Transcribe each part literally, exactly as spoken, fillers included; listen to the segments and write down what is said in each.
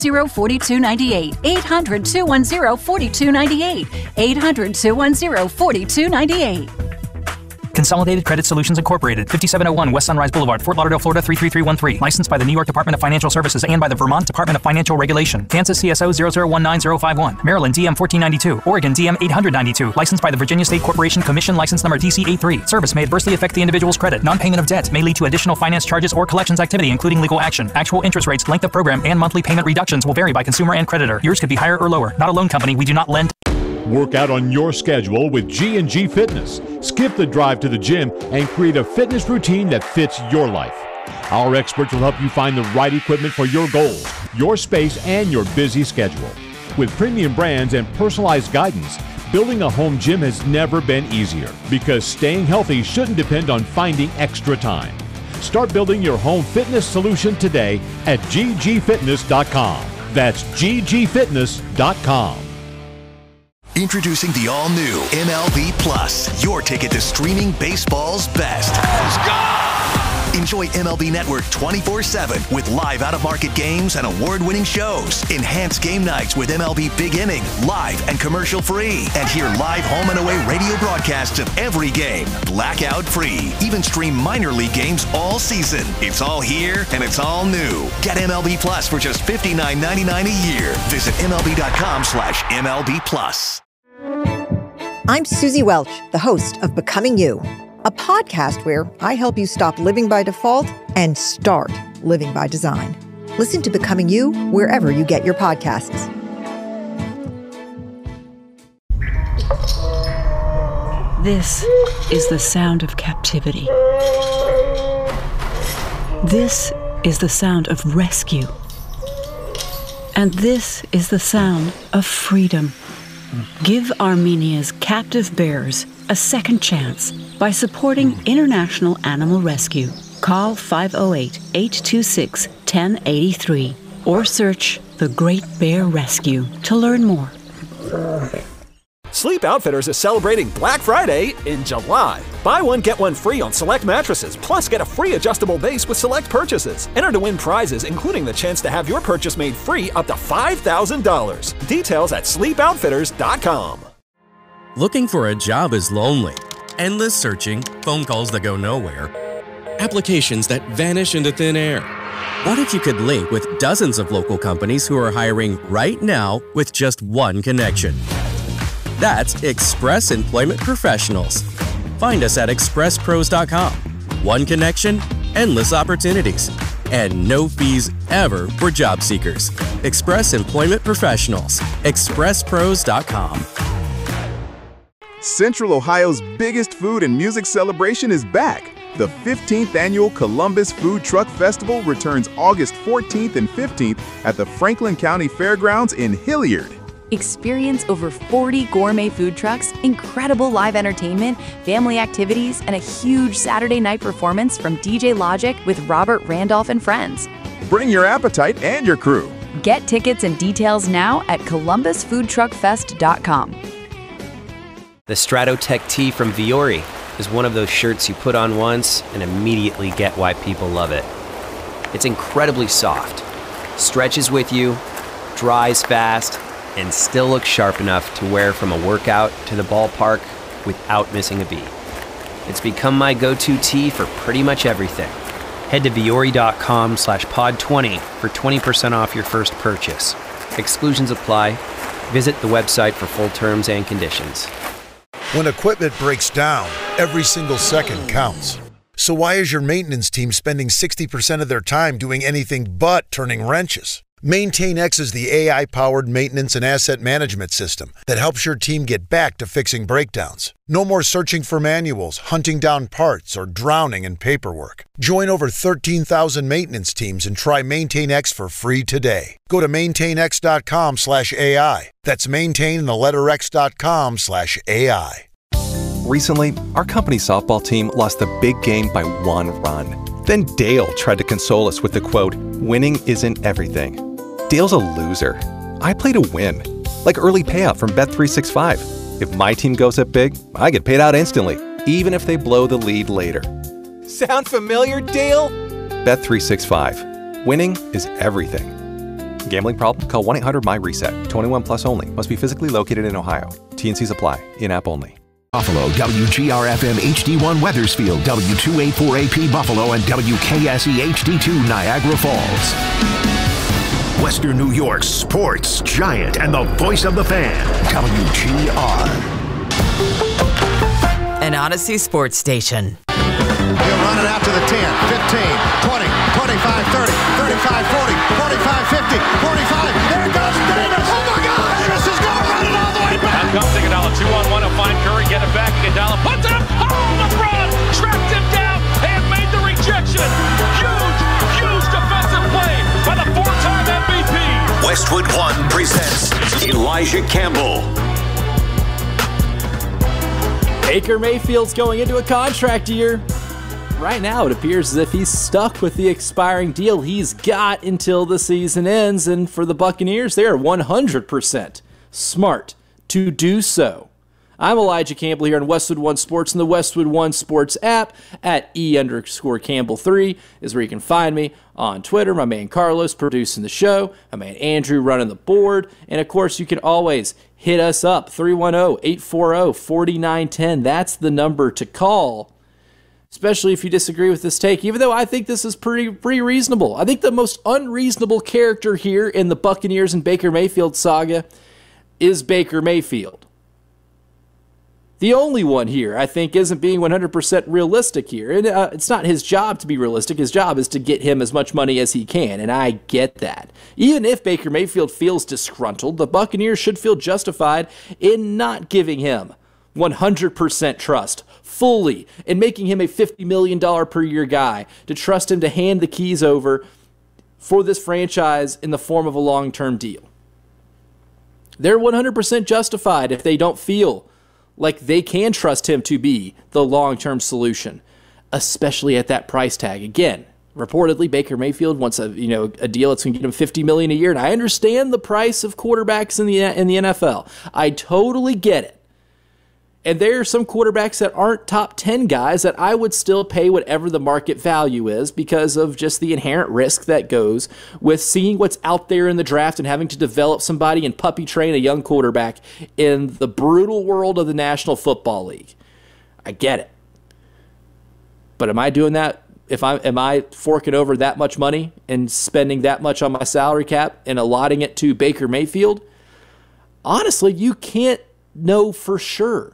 four two nine eight. eight hundred, two one zero, four two nine eight. eight hundred, two one zero, four two nine eight. Consolidated Credit Solutions Incorporated, fifty-seven oh one West Sunrise Boulevard, Fort Lauderdale, Florida three three three one three. Licensed by the New York Department of Financial Services and by the Vermont Department of Financial Regulation. Kansas C S O zero zero one nine zero five one. Maryland D M fourteen ninety-two. Oregon D M eight hundred ninety-two. Licensed by the Virginia State Corporation Commission license number D C eighty-three. Service may adversely affect the individual's credit. Non-payment of debt may lead to additional finance charges or collections activity, including legal action. Actual interest rates, length of program, and monthly payment reductions will vary by consumer and creditor. Yours could be higher or lower. Not a loan company. We do not lend. Work out on your schedule with G and G Fitness. Skip the drive to the gym and create a fitness routine that fits your life. Our experts will help you find the right equipment for your goals, your space, and your busy schedule. With premium brands and personalized guidance, building a home gym has never been easier because staying healthy shouldn't depend on finding extra time. Start building your home fitness solution today at G G fitness dot com. That's G G fitness dot com. Introducing the all-new M L B Plus, your ticket to streaming baseball's best. Let's go! Enjoy M L B Network twenty-four seven with live out-of-market games and award-winning shows. Enhance game nights with M L B Big Inning, live and commercial-free. And hear live home and away radio broadcasts of every game, blackout-free. Even stream minor league games all season. It's all here and it's all new. Get M L B Plus for just fifty-nine ninety-nine a year. Visit M L B dot com slash M L B Plus. I'm Susie Welch, the host of Becoming You, a podcast where I help you stop living by default and start living by design. Listen to Becoming You wherever you get your podcasts. This is the sound of captivity. This is the sound of rescue. And this is the sound of freedom. Give Armenia's captive bears a second chance by supporting International Animal Rescue. Call five oh eight, eight two six, one oh eight three or search The Great Bear Rescue to learn more. Sleep Outfitters is celebrating Black Friday in July. Buy one, get one free on select mattresses, plus get a free adjustable base with select purchases. Enter to win prizes, including the chance to have your purchase made free up to five thousand dollars. Details at sleep outfitters dot com. Looking for a job is lonely. Endless searching, phone calls that go nowhere, applications that vanish into thin air. What if you could link with dozens of local companies who are hiring right now with just one connection? That's Express Employment Professionals. Find us at express pros dot com. One connection, endless opportunities, and no fees ever for job seekers. Express Employment Professionals. express pros dot com. Central Ohio's biggest food and music celebration is back. The fifteenth Annual Columbus Food Truck Festival returns August fourteenth and fifteenth at the Franklin County Fairgrounds in Hilliard. Experience over forty gourmet food trucks, incredible live entertainment, family activities, and a huge Saturday night performance from D J Logic with Robert Randolph and friends. Bring your appetite and your crew. Get tickets and details now at columbus food truck fest dot com. The Stratotech tee from Viore is one of those shirts you put on once and immediately get why people love it. It's incredibly soft, stretches with you, dries fast, and still looks sharp enough to wear from a workout to the ballpark without missing a beat. It's become my go-to tee for pretty much everything. Head to Viore dot com slash pod twenty for twenty percent off your first purchase. Exclusions apply. Visit the website for full terms and conditions. When equipment breaks down, every single second counts. So why is your maintenance team spending sixty percent of their time doing anything but turning wrenches? MaintainX is the A I-powered maintenance and asset management system that helps your team get back to fixing breakdowns. No more searching for manuals, hunting down parts, or drowning in paperwork. Join over thirteen thousand maintenance teams and try MaintainX for free today. Go to maintain x dot com slash A I. That's maintain the letter x dot com slash A I. Recently, our company softball team lost the big game by one run. Then Dale tried to console us with the quote, "Winning isn't everything." Dale's a loser. I play to win. Like early payout from Bet three sixty-five. If my team goes up big, I get paid out instantly, even if they blow the lead later. Sound familiar, Dale? Bet three sixty-five. Winning is everything. Gambling problem? Call one eight hundred my reset. twenty-one plus only. Must be physically located in Ohio. T N Cs apply. In-app only. Buffalo, W G R F M H D one Weathersfield, W two eighty-four A P Buffalo, and W K S E H D two Niagara Falls. Western New York's sports giant and the voice of the fan, W G R. An Odyssey sports station. He'll run it out to the ten, fifteen, twenty, twenty-five, thirty, thirty-five, forty, forty-five, fifty, forty-five. There goes Davis. Oh my God! Davis is going to run it all the way back. Now comes Iguodala, two on one. He'll find Curry, get it back. Iguodala puts it up. Oh, LeBron trapped him down and made the rejection. Huge, huge defensive play by the four-time M V P. Westwood One presents Elijah Campbell. Baker Mayfield's going into a contract year. Right now, it appears as if he's stuck with the expiring deal he's got until the season ends. And for the Buccaneers, they are one hundred percent smart to do so. I'm Elijah Campbell here on Westwood One Sports and the Westwood One Sports app. At E underscore Campbell three is where you can find me on Twitter. My man Carlos producing the show. My man Andrew running the board. And of course, you can always hit us up, three one zero, eight four zero, four nine one zero. That's the number to call, especially if you disagree with this take, even though I think this is pretty pretty reasonable. I think the most unreasonable character here in the Buccaneers and Baker Mayfield saga is Baker Mayfield. The only one here, I think, isn't being one hundred percent realistic here. And uh, it's not his job to be realistic. His job is to get him as much money as he can, and I get that. Even if Baker Mayfield feels disgruntled, the Buccaneers should feel justified in not giving him one hundred percent trust, fully, and making him a fifty million dollars per year guy, to trust him to hand the keys over for this franchise in the form of a long-term deal. They're one hundred percent justified if they don't feel like they can trust him to be the long-term solution, especially at that price tag. Again, reportedly, Baker Mayfield wants a you know a deal that's going to get him fifty million dollars a year, and I understand the price of quarterbacks in the in the N F L. I totally get it. And there are some quarterbacks that aren't top ten guys that I would still pay whatever the market value is because of just the inherent risk that goes with seeing what's out there in the draft and having to develop somebody and puppy train a young quarterback in the brutal world of the National Football League. I get it. But am I doing that? If I am I forking over that much money and spending that much on my salary cap and allotting it to Baker Mayfield? Honestly, you can't know for sure.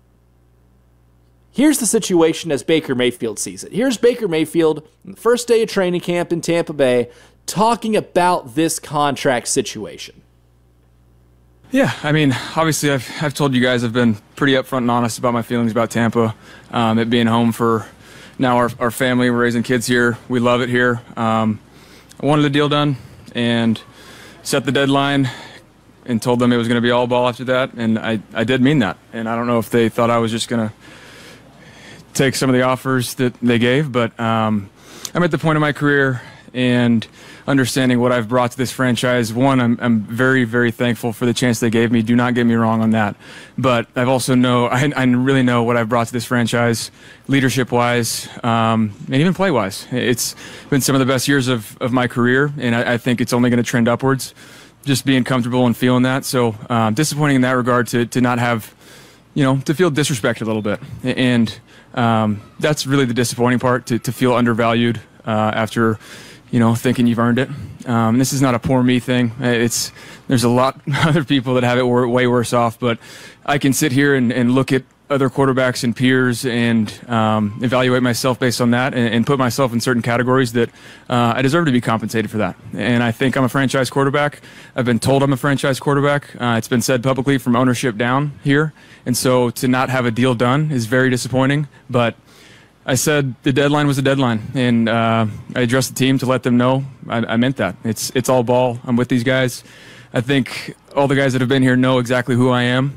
Here's the situation as Baker Mayfield sees it. Here's Baker Mayfield on the first day of training camp in Tampa Bay talking about this contract situation. Yeah, I mean, obviously I've, I've told you guys I've been pretty upfront and honest about my feelings about Tampa. Um, it being home for now our, our family. We're raising kids here. We love it here. Um, I wanted the deal done and set the deadline and told them it was going to be all ball after that, and I, I did mean that. And I don't know if they thought I was just going to take some of the offers that they gave, but um, I'm at the point of my career and understanding what I've brought to this franchise. One, I'm, I'm very, very thankful for the chance they gave me. Do not get me wrong on that. But I've also know, I, I really know what I've brought to this franchise, leadership-wise, um, and even play-wise. It's been some of the best years of, of my career, and I, I think it's only going to trend upwards, just being comfortable and feeling that. So um, disappointing in that regard to, to not have, you know, to feel disrespected a little bit. And Um, that's really the disappointing part, to, to feel undervalued uh, after, you know, thinking you've earned it. Um, this is not a poor me thing. It's there's a lot of other people that have it way worse off, but I can sit here and, and look at other quarterbacks and peers and um, evaluate myself based on that and, and put myself in certain categories that uh, I deserve to be compensated for that. And I think I'm a franchise quarterback. I've been told I'm a franchise quarterback. Uh, it's been said publicly from ownership down here. And so to not have a deal done is very disappointing. But I said the deadline was a deadline, and uh, I addressed the team to let them know I, I meant that. It's it's all ball. I'm with these guys. I think all the guys that have been here know exactly who I am.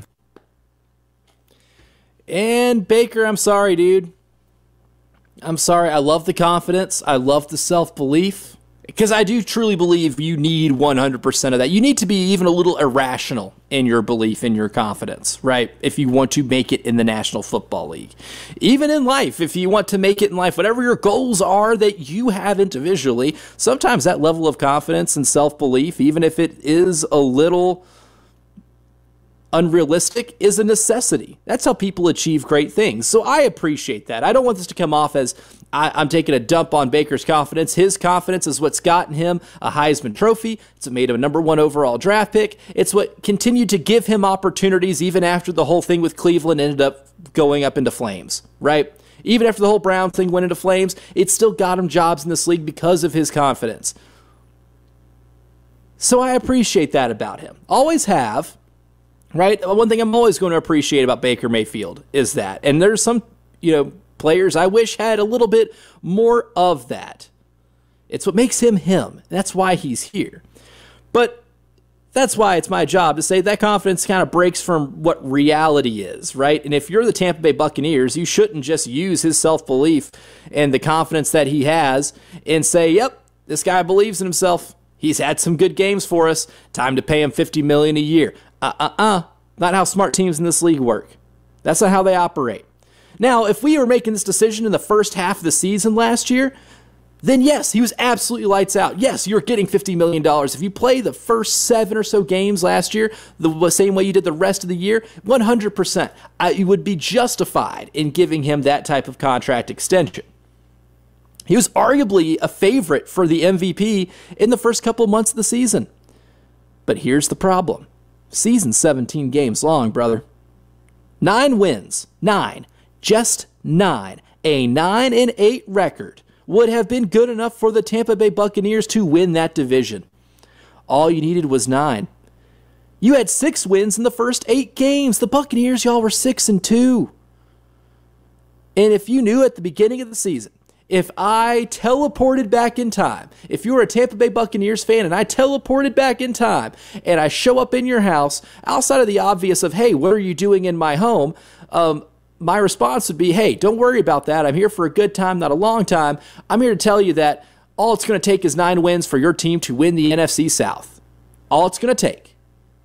And Baker, I'm sorry, dude. I'm sorry. I love the confidence. I love the self-belief. Because I do truly believe you need one hundred percent of that. You need to be even a little irrational in your belief, in your confidence, right? If you want to make it in the National Football League. Even in life, if you want to make it in life, whatever your goals are that you have individually, sometimes that level of confidence and self-belief, even if it is a little unrealistic, is a necessity. That's how people achieve great things. So I appreciate that. I don't want this to come off as I, I'm taking a dump on Baker's confidence. His confidence is what's gotten him a Heisman Trophy. It's what made him a number one overall draft pick. It's what continued to give him opportunities even after the whole thing with Cleveland ended up going up into flames, right? Even after the whole Brown thing went into flames, it still got him jobs in this league because of his confidence. So I appreciate that about him. Always have. Right? One thing I'm always going to appreciate about Baker Mayfield is that. And there's some, you know, players I wish had a little bit more of that. It's what makes him him. That's why he's here. But that's why it's my job to say that confidence kind of breaks from what reality is, right? And if you're the Tampa Bay Buccaneers, you shouldn't just use his self-belief and the confidence that he has and say, yep, this guy believes in himself. He's had some good games for us. Time to pay him fifty million dollars a year. Uh-uh-uh. Not how smart teams in this league work. That's not how they operate. Now, if we were making this decision in the first half of the season last year, then yes, he was absolutely lights out. Yes, you're getting fifty million dollars. If you play the first seven or so games last year the same way you did the rest of the year, one hundred percent, I, you would be justified in giving him that type of contract extension. He was arguably a favorite for the M V P in the first couple months of the season. But here's the problem. Season's seventeen games long, brother. Nine wins. Nine. Just nine. A nine and eight record would have been good enough for the Tampa Bay Buccaneers to win that division. All you needed was nine. You had six wins in the first eight games. The Buccaneers, y'all, were six and two. And if you knew at the beginning of the season, if I teleported back in time, if you were a Tampa Bay Buccaneers fan and I teleported back in time and I show up in your house, outside of the obvious of, hey, what are you doing in my home? Um, my response would be, hey, don't worry about that. I'm here for a good time, not a long time. I'm here to tell you that all it's going to take is nine wins for your team to win the N F C South. All it's going to take.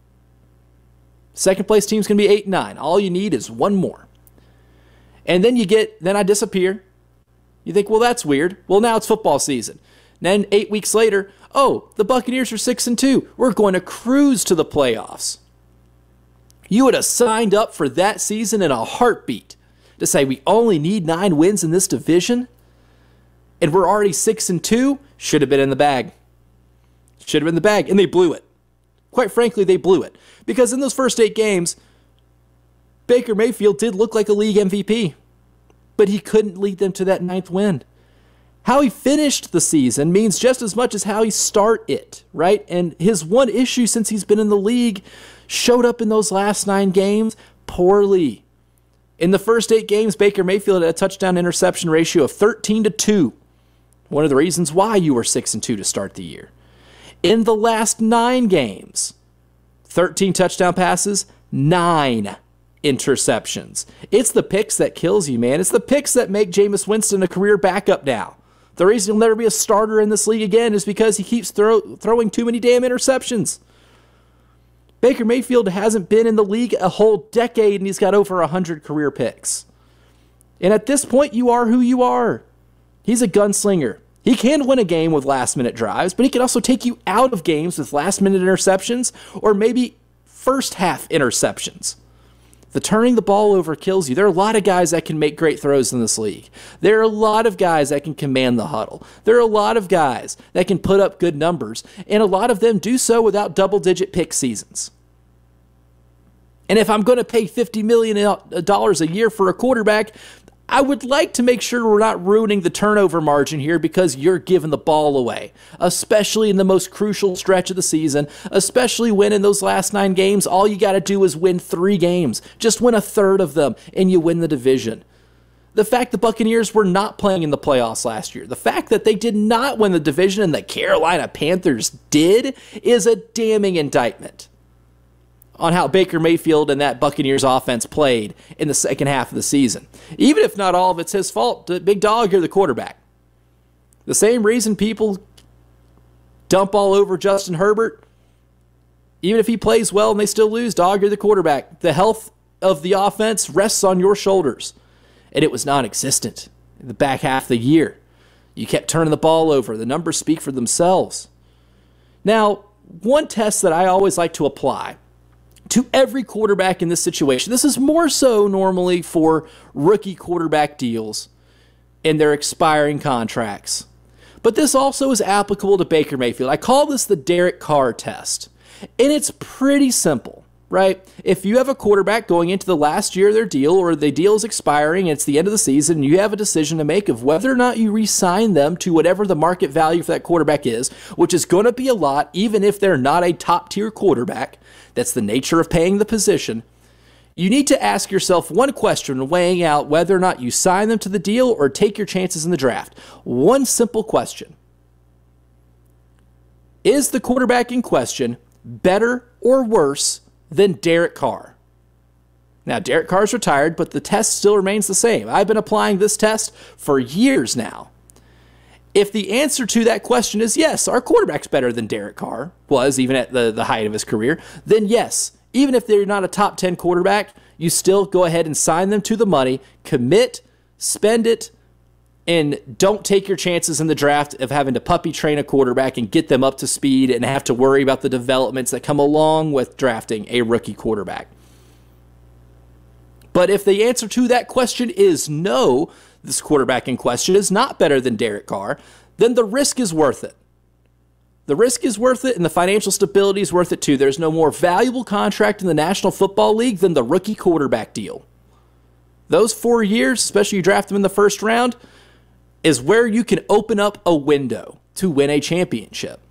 Second place team's going to be eight and nine. All you need is one more. And then you get, then I disappear. You think, well, that's weird. Well, now it's football season. Then eight weeks later, oh, the Buccaneers are six and two. We're going to cruise to the playoffs. You would have signed up for that season in a heartbeat to say we only need nine wins in this division, and we're already six and two. Should have been in the bag. Should have been in the bag, and they blew it. Quite frankly, they blew it because in those first eight games, Baker Mayfield did look like a league M V P. But he couldn't lead them to that ninth win. How he finished the season means just as much as how he start it, right? And his one issue since he's been in the league showed up in those last nine games poorly. In the first eight games, Baker Mayfield had a touchdown interception ratio of thirteen to two. One of the reasons why you were six and two to start the year. In the last nine games, thirteen touchdown passes, nine interceptions. It's the picks that kills you, man. It's the picks that make Jameis Winston a career backup now. The reason he'll never be a starter in this league again is because he keeps throw, throwing too many damn interceptions. Baker Mayfield hasn't been in the league a whole decade and he's got over one hundred career picks. And at this point, you are who you are. He's a gunslinger. He can win a game with last-minute drives, but he can also take you out of games with last-minute interceptions or maybe first-half interceptions. The turning the ball over kills you. There are a lot of guys that can make great throws in this league. There are a lot of guys that can command the huddle. There are a lot of guys that can put up good numbers, and a lot of them do so without double-digit pick seasons. And if I'm going to pay fifty million dollars a year for a quarterback, I would like to make sure we're not ruining the turnover margin here because you're giving the ball away, especially in the most crucial stretch of the season, especially when in those last nine games, all you got to do is win three games. Just win a third of them, and you win the division. The fact the Buccaneers were not playing in the playoffs last year, the fact that they did not win the division and the Carolina Panthers did, is a damning indictment on how Baker Mayfield and that Buccaneers offense played in the second half of the season. Even if not all of it's his fault, the big dog, you're the quarterback. The same reason people dump all over Justin Herbert. Even if he plays well and they still lose, dog, you're the quarterback. The health of the offense rests on your shoulders. And it was non-existent in the back half of the year. You kept turning the ball over. The numbers speak for themselves. Now, one test that I always like to apply to every quarterback in this situation, this is more so normally for rookie quarterback deals and their expiring contracts. But this also is applicable to Baker Mayfield. I call this the Derek Carr test. And it's pretty simple, right? If you have a quarterback going into the last year of their deal, or the deal is expiring and it's the end of the season, and you have a decision to make of whether or not you re-sign them to whatever the market value for that quarterback is, which is going to be a lot, even if they're not a top-tier quarterback. That's the nature of paying the position. You need to ask yourself one question, weighing out whether or not you sign them to the deal or take your chances in the draft. One simple question. Is the quarterback in question better or worse than Derek Carr? Now, Derek Carr's retired, but the test still remains the same. I've been applying this test for years now. If the answer to that question is yes, our quarterback's better than Derek Carr was, even at the, the height of his career, then yes, even if they're not a top ten quarterback, you still go ahead and sign them to the money, commit, spend it, and don't take your chances in the draft of having to puppy train a quarterback and get them up to speed and have to worry about the developments that come along with drafting a rookie quarterback. But if the answer to that question is no, this quarterback in question is not better than Derek Carr, then the risk is worth it. The risk is worth it, and the financial stability is worth it too. There's no more valuable contract in the National Football League than the rookie quarterback deal. Those four years, especially you draft them in the first round, is where you can open up a window to win a championship.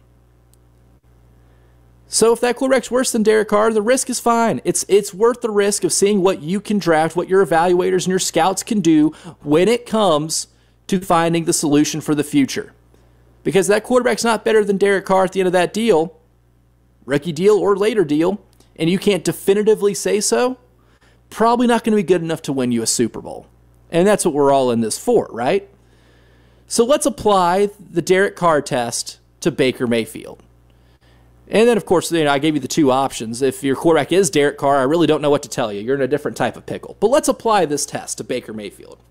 So if that quarterback's worse than Derek Carr, the risk is fine. It's it's worth the risk of seeing what you can draft, what your evaluators and your scouts can do when it comes to finding the solution for the future. Because that quarterback's not better than Derek Carr at the end of that deal, rookie deal or later deal, and you can't definitively say so, probably not going to be good enough to win you a Super Bowl. And that's what we're all in this for, right? So let's apply the Derek Carr test to Baker Mayfield. And then, of course, you know, I gave you the two options. If your quarterback is Derek Carr, I really don't know what to tell you. You're in a different type of pickle. But let's apply this test to Baker Mayfield.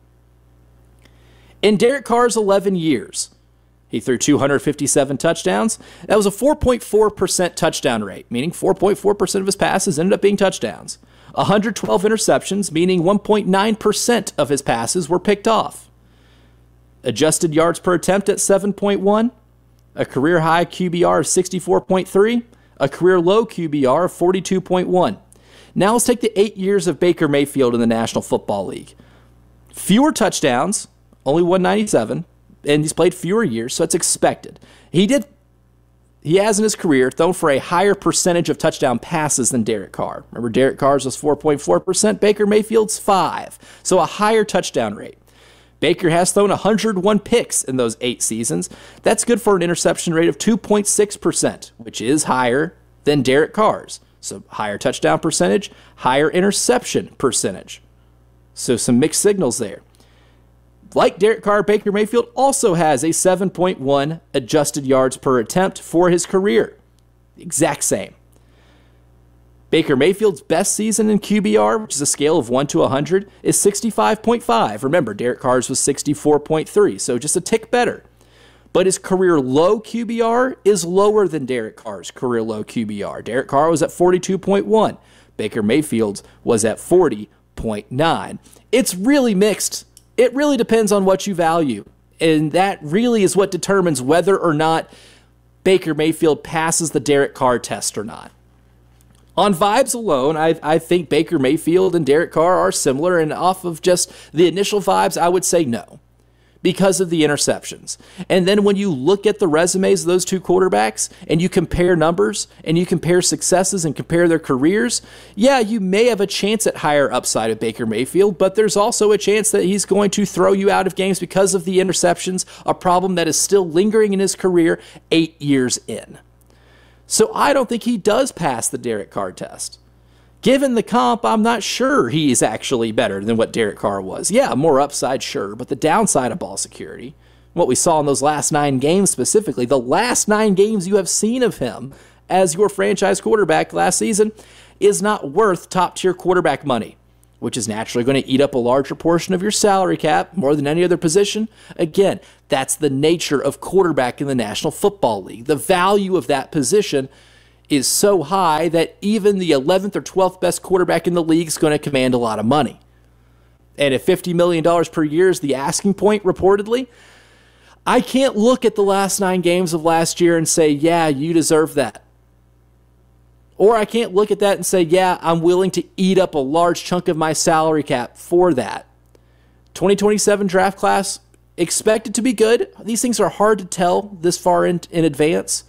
In Derek Carr's eleven years, he threw two hundred fifty-seven touchdowns. That was a four point four percent touchdown rate, meaning four point four percent of his passes ended up being touchdowns. one hundred twelve interceptions, meaning one point nine percent of his passes were picked off. Adjusted yards per attempt at seven point one, a career-high Q B R of sixty-four point three, a career-low Q B R of forty-two point one. Now let's take the eight years of Baker Mayfield in the National Football League. Fewer touchdowns, only one ninety-seven, and he's played fewer years, so it's expected. He did, he has in his career thrown for a higher percentage of touchdown passes than Derek Carr. Remember, Derek Carr's was four point four percent, Baker Mayfield's five, so a higher touchdown rate. Baker has thrown one hundred one picks in those eight seasons. That's good for an interception rate of two point six percent, which is higher than Derek Carr's. So higher touchdown percentage, higher interception percentage. So some mixed signals there. Like Derek Carr, Baker Mayfield also has a seven point one adjusted yards per attempt for his career. Exact same. Baker Mayfield's best season in Q B R, which is a scale of one to one hundred, is sixty-five point five. Remember, Derek Carr's was sixty-four point three, so just a tick better. But his career low Q B R is lower than Derek Carr's career low Q B R. Derek Carr was at forty-two point one. Baker Mayfield's was at forty point nine. It's really mixed. It really depends on what you value. And that really is what determines whether or not Baker Mayfield passes the Derek Carr test or not. On vibes alone, I, I think Baker Mayfield and Derek Carr are similar, and off of just the initial vibes, I would say no, because of the interceptions. And then when you look at the resumes of those two quarterbacks, and you compare numbers, and you compare successes and compare their careers, yeah, you may have a chance at higher upside of Baker Mayfield, but there's also a chance that he's going to throw you out of games because of the interceptions, a problem that is still lingering in his career eight years in. So I don't think he does pass the Derek Carr test. Given the comp, I'm not sure he's actually better than what Derek Carr was. Yeah, more upside, sure, but the downside of ball security, what we saw in those last nine games specifically, the last nine games you have seen of him as your franchise quarterback last season is not worth top-tier quarterback money, which is naturally going to eat up a larger portion of your salary cap, more than any other position. Again, that's the nature of quarterback in the National Football League. The value of that position is so high that even the eleventh or twelfth best quarterback in the league is going to command a lot of money. And if fifty million dollars per year is the asking point, reportedly, I can't look at the last nine games of last year and say, yeah, you deserve that. Or I can't look at that and say, yeah, I'm willing to eat up a large chunk of my salary cap for that. twenty twenty-seven draft class, expected to be good. These things are hard to tell this far in, in advance.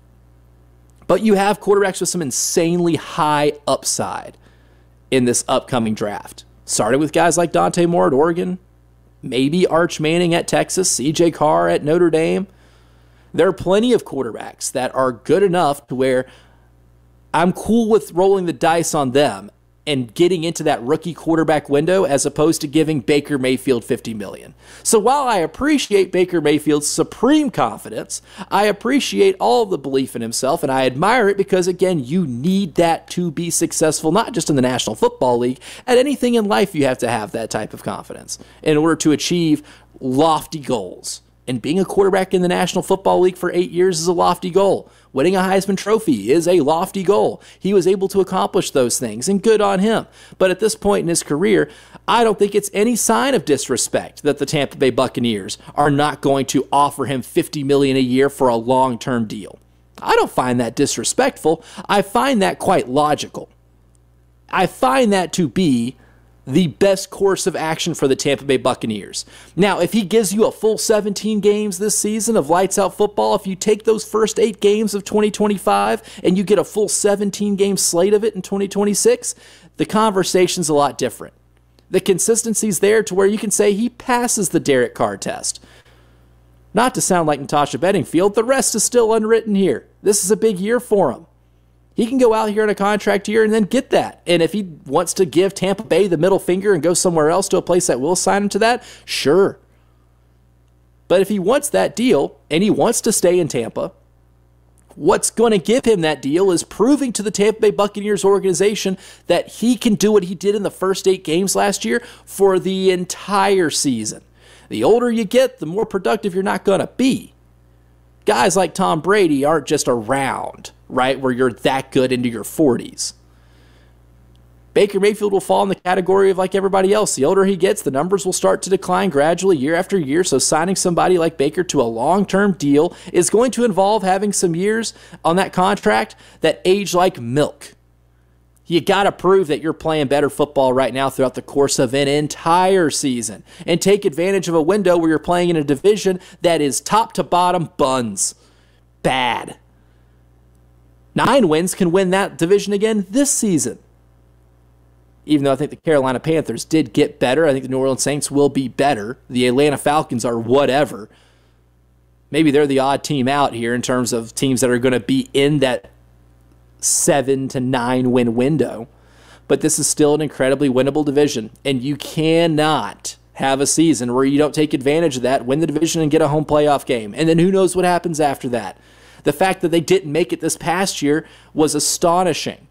But you have quarterbacks with some insanely high upside in this upcoming draft. Starting with guys like Dante Moore at Oregon, maybe Arch Manning at Texas, C J Carr at Notre Dame. There are plenty of quarterbacks that are good enough to where I'm cool with rolling the dice on them and getting into that rookie quarterback window as opposed to giving Baker Mayfield fifty million dollars. So while I appreciate Baker Mayfield's supreme confidence, I appreciate all of the belief in himself, and I admire it because, again, you need that to be successful, not just in the National Football League. At anything in life, you have to have that type of confidence in order to achieve lofty goals. And being a quarterback in the National Football League for eight years is a lofty goal. Winning a Heisman Trophy is a lofty goal. He was able to accomplish those things, and good on him. But at this point in his career, I don't think it's any sign of disrespect that the Tampa Bay Buccaneers are not going to offer him fifty million dollars a year for a long-term deal. I don't find that disrespectful. I find that quite logical. I find that to be the best course of action for the Tampa Bay Buccaneers. Now, if he gives you a full seventeen games this season of lights-out football, if you take those first eight games of twenty twenty-five and you get a full seventeen-game slate of it in twenty twenty-six, the conversation's a lot different. The consistency's there to where you can say he passes the Derek Carr test. Not to sound like Natasha Bedingfield, the rest is still unwritten here. This is a big year for him. He can go out here in a contract year and then get that. And if he wants to give Tampa Bay the middle finger and go somewhere else to a place that will sign him to that, sure. But if he wants that deal and he wants to stay in Tampa, what's going to give him that deal is proving to the Tampa Bay Buccaneers organization that he can do what he did in the first eight games last year for the entire season. The older you get, the more productive you're not going to be. Guys like Tom Brady aren't just around, right, where you're that good into your forties. Baker Mayfield will fall in the category of like everybody else. The older he gets, the numbers will start to decline gradually year after year. So signing somebody like Baker to a long-term deal is going to involve having some years on that contract that age like milk. You got to prove that you're playing better football right now throughout the course of an entire season and take advantage of a window where you're playing in a division that is top to bottom buns. Bad. Nine wins can win that division again this season. Even though I think the Carolina Panthers did get better, I think the New Orleans Saints will be better. The Atlanta Falcons are whatever. Maybe they're the odd team out here in terms of teams that are going to be in that seven to nine win window. But this is still an incredibly winnable division, and you cannot have a season where you don't take advantage of that, win the division, and get a home playoff game. And then who knows what happens after that. The fact that they didn't make it this past year was astonishing.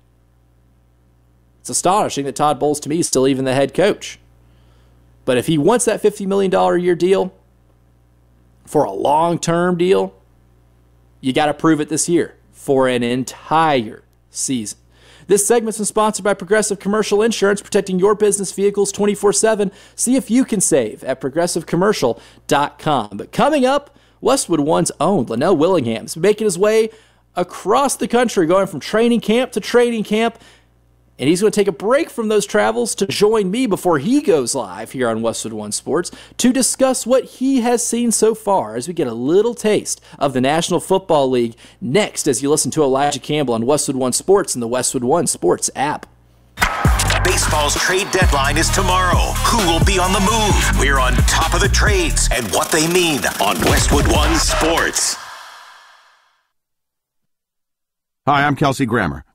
It's astonishing that Todd Bowles, to me, is still even the head coach. But if he wants that fifty million dollars a year deal for a long-term deal, you got to prove it this year for an entire season. This segment's been sponsored by Progressive Commercial Insurance, protecting your business vehicles twenty-four seven. See if you can save at progressive commercial dot com. But coming up, Westwood One's own Linnell Willingham's making his way across the country, going from training camp to training camp. And he's going to take a break from those travels to join me before he goes live here on Westwood One Sports to discuss what he has seen so far as we get a little taste of the National Football League next as you listen to Elijah Campbell on Westwood One Sports and the Westwood One Sports app. Baseball's trade deadline is tomorrow. Who will be on the move? We're on top of the trades and what they mean on Westwood One Sports. Hi, I'm Kelsey Grammer.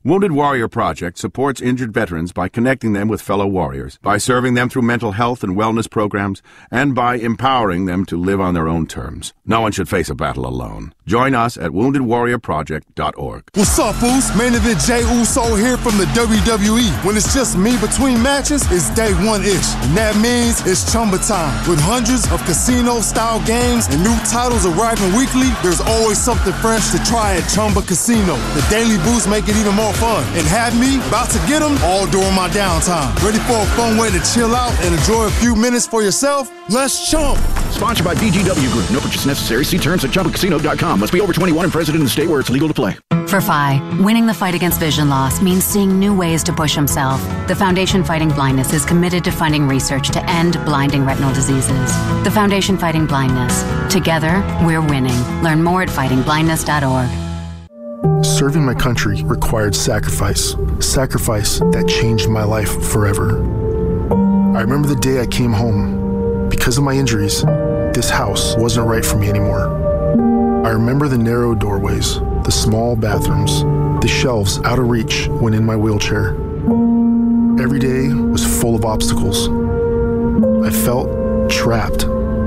Wounded Warrior Project supports injured veterans by connecting them with fellow warriors, by serving them through mental health and wellness programs, and by empowering them to live on their own terms. No one should face a battle alone. Join us at wounded warrior project dot org. What's up, Uso? Main Event Jey Uso here from the W W E. When it's just me between matches, it's day one-ish. And that means it's Chumba time. With hundreds of casino-style games and new titles arriving weekly, there's always something fresh to try at Chumba Casino. The daily boosts make it even more fun. And have me about to get them all during my downtime. Ready for a fun way to chill out and enjoy a few minutes for yourself? Let's chump. Sponsored by B G W Group. No purchase necessary. See terms at chumba casino dot com. Must be over twenty-one and present in the state where it's legal to play. For Phi, winning the fight against vision loss means seeing new ways to push himself. The Foundation Fighting Blindness is committed to funding research to end blinding retinal diseases. The Foundation Fighting Blindness. Together, we're winning. Learn more at fighting blindness dot org. Serving my country required sacrifice. Sacrifice that changed my life forever. I remember the day I came home. Because of my injuries, this house wasn't right for me anymore. I remember the narrow doorways, the small bathrooms, the shelves out of reach when in my wheelchair. Every day was full of obstacles. I felt trapped.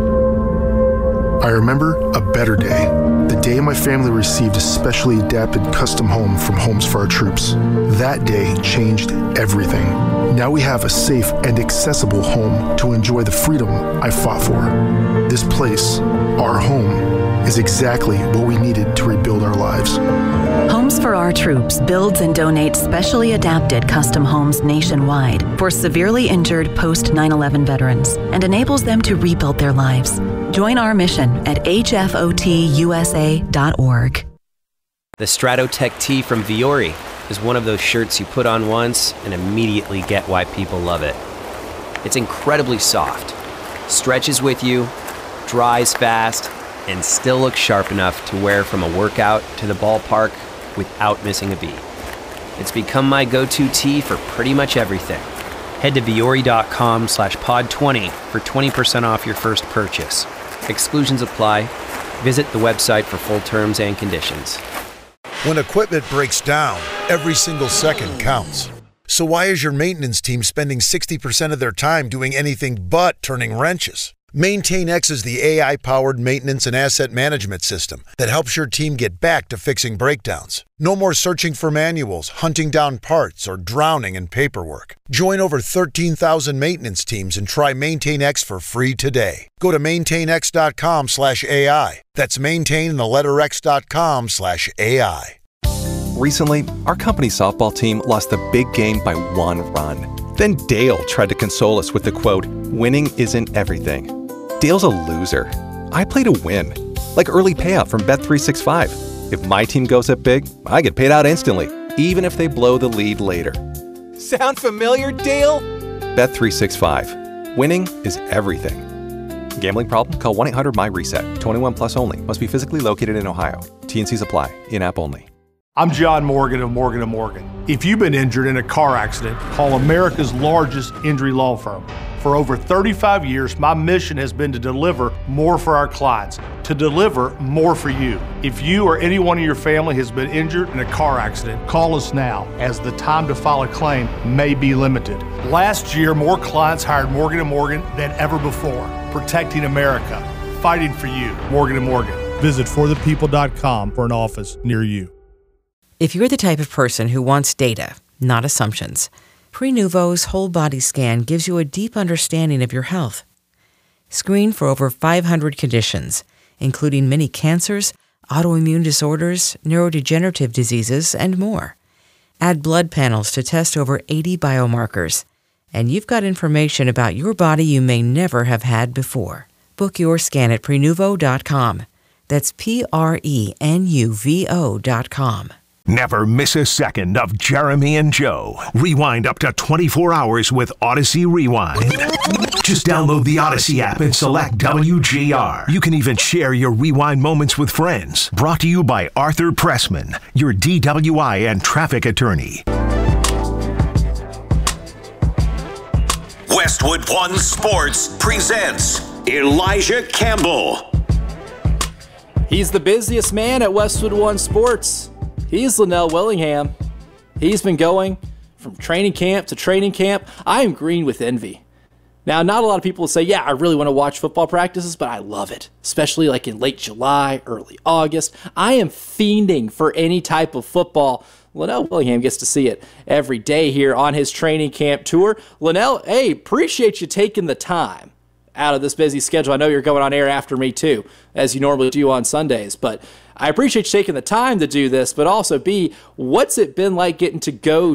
I remember a better day, the day my family received a specially adapted custom home from Homes for Our Troops. That day changed everything. Now we have a safe and accessible home to enjoy the freedom I fought for. This place, our home, is exactly what we needed to rebuild our lives. Homes for Our Troops builds and donates specially adapted custom homes nationwide for severely injured post nine eleven veterans and enables them to rebuild their lives. Join our mission at H F O T U S A dot org. The Stratotech tee from Viore is one of those shirts you put on once and immediately get why people love it. It's incredibly soft, stretches with you, dries fast, and still looks sharp enough to wear from a workout to the ballpark without missing a beat. It's become my go-to tee for pretty much everything. Head to Viore.com slash pod 20 for twenty percent off your first purchase. Exclusions apply. Visit the website for full terms and conditions. When equipment breaks down, every single second counts. So why is your maintenance team spending sixty percent of their time doing anything but turning wrenches? MaintainX is the A I-powered maintenance and asset management system that helps your team get back to fixing breakdowns. No more searching for manuals, hunting down parts, or drowning in paperwork. Join over thirteen thousand maintenance teams and try MaintainX for free today. Go to maintainx.com slash AI. That's maintain and the letter x.com slash AI. Recently, our company softball team lost the big game by one run. Then Dale tried to console us with the quote, "Winning isn't everything." Dale's a loser. I play to win. Like early payout from Bet three sixty-five. If my team goes up big, I get paid out instantly, even if they blow the lead later. Sound familiar, Dale? Bet three sixty-five. Winning is everything. Gambling problem? Call one eight hundred M Y reset. twenty-one plus only. Must be physically located in Ohio. T N Cs apply. In-app only. I'm John Morgan of Morgan and Morgan. If you've been injured in a car accident, call America's largest injury law firm. For over thirty-five years, my mission has been to deliver more for our clients, to deliver more for you. If you or anyone in your family has been injured in a car accident, call us now, as the time to file a claim may be limited. Last year, more clients hired Morgan and Morgan than ever before, protecting America, fighting for you. Morgan and Morgan. Visit for the people dot com for an office near you. If you're the type of person who wants data, not assumptions, Prenuvo's whole body scan gives you a deep understanding of your health. Screen for over five hundred conditions, including many cancers, autoimmune disorders, neurodegenerative diseases, and more. Add blood panels to test over eighty biomarkers, and you've got information about your body you may never have had before. Book your scan at Prenuvo dot com. That's P R E N U V O dot com. Never miss a second of Jeremy and Joe. Rewind up to twenty-four hours with Odyssey Rewind. Just download the Odyssey app and select W G R. You can even share your rewind moments with friends. Brought to you by Arthur Pressman, your D W I and traffic attorney. Westwood One Sports presents Elijah Campbell. He's the busiest man at Westwood One Sports. He's Linnell Willingham. He's been going from training camp to training camp. I am green with envy. Now, not a lot of people will say, yeah, I really want to watch football practices, but I love it, especially like in late July, early August. I am fiending for any type of football. Linnell Willingham gets to see it every day here on his training camp tour. Linnell, hey, appreciate you taking the time out of this busy schedule. I know you're going on air after me too, as you normally do on Sundays, but I appreciate you taking the time to do this, but also, B, what's it been like getting to go